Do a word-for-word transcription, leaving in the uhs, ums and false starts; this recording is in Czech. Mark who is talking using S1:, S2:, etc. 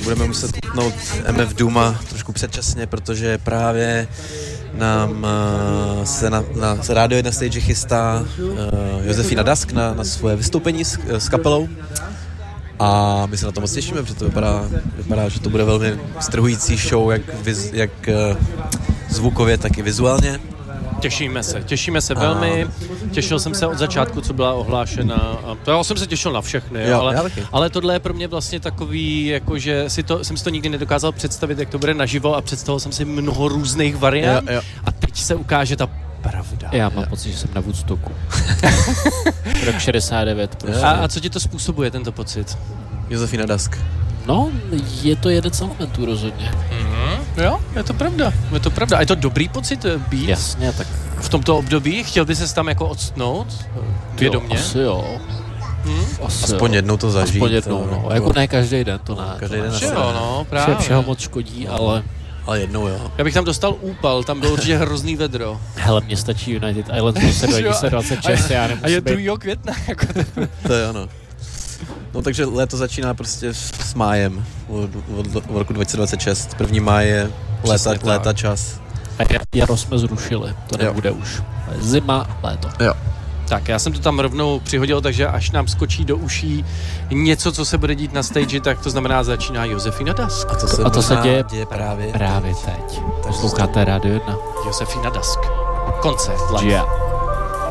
S1: budeme muset utnout M F Dooma trošku předčasně, protože právě nám uh, se na, na se Radio jedna stage chystá uh, Josefina Dask na, na svoje vystoupení s, s kapelou. A my se na to moc těšíme, protože to vypadá, vypadá, že to bude velmi strhující show, jak, viz, jak uh, zvukově, tak i vizuálně.
S2: Těšíme se, těšíme se velmi. Těšil jsem se od začátku, co byla ohlášena. A to já jsem se těšil na všechny, jo,
S1: jo,
S2: ale,
S1: taky.
S2: ale tohle je pro mě vlastně takový, jako že si to, jsem si to nikdy nedokázal představit, jak to bude naživo a představil jsem si mnoho různých variant.
S1: Jo, jo.
S2: A teď se ukáže ta pravda.
S3: Já mám pocit, že jsem na Woodstocku. Rok šedesát devět. Prostě.
S2: A, a co ti to způsobuje, tento pocit?
S1: Josefina Dask.
S3: No, je to jeden z elementů rozhodně.
S2: Mm-hmm. Jo, je to pravda, je to pravda. A je to dobrý pocit být?
S3: Jasně, tak
S2: V tomto období? Chtěl by ses tam jako odstnout? Vědomě?
S3: Jo, asi jo.
S2: Hmm?
S3: Asi
S1: Aspoň
S3: jo.
S1: jednou to zažít.
S3: Aspoň jednou,
S1: to,
S3: no.
S1: to,
S3: Jako ne každý den, to ne.
S1: Každý
S3: to
S1: den
S3: ne.
S1: asi
S2: Jo, no,
S3: Vše,
S2: právě.
S3: všeho moc škodí, ale...
S1: Ale jednou, jo.
S2: Já bych tam dostal úpal, tam bylo určitě hrozný vedro.
S3: Hele, mně stačí United Islands prostě dva tisíce dvacet šest, já nemusím
S2: A je
S3: být...
S2: druhého května, jako to.
S1: To je ono. No takže léto začíná prostě s májem od, od, od roku dva tisíce dvacet šest. První máj je léta, léta čas.
S3: A jaro jsme zrušili, to nebude už. Zima, léto.
S1: Jo.
S2: Tak, já jsem to tam rovnou přihodil, takže až nám skočí do uší něco, co se bude dít na stage, tak to znamená, začíná Josefina Dask.
S1: A to se,
S3: A to se děje,
S1: děje právě.
S3: právě teď. Posloucháte Radio jedna.
S2: Josefina Dask. Koncert live.
S3: Yeah.